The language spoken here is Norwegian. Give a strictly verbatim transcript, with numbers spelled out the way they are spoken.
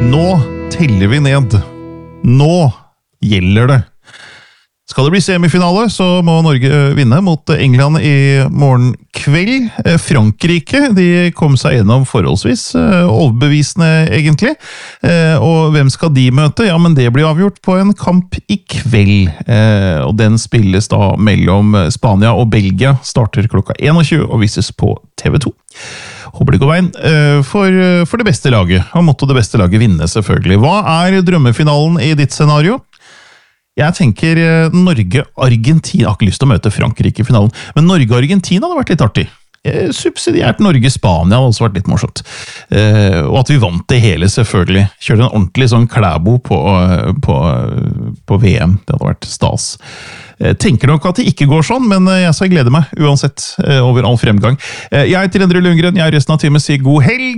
Nå teller vi ned. Nå gjelder det. Skal det bli semifinale, så må Norge vinne mot England i morgen kveld. Frankrike, de kom seg gjennom forholdsvis overbevisende egentlig. Og hvem skal de møte? Ja, men det blir avgjort på en kamp i kveld. Og den spilles da mellom Spania og Belgia. Starter klokka tjueen og vises på T V to. Håper det går veien for, for det beste laget. Og måtte det beste laget vinne, selvfølgelig. Hva er drømmefinalen i ditt scenario? Jeg tenker Norge-Argentina. Jeg har ikke lyst til å møte Frankrike i finalen, men Norge-Argentina hadde vært litt artig. Subsidiært Norge-Spania hadde også vært litt morsomt. Og at vi vant det hele, selvfølgelig. Kjørte en ordentlig sånn klæbo på, på, på V M. Det hadde vært stas. Jeg tenker nok at det ikke går sånn, men jeg skal glede meg uansett over all fremgang. Jeg heter Endre Lundgren. Jeg er resten av timen sier god helg.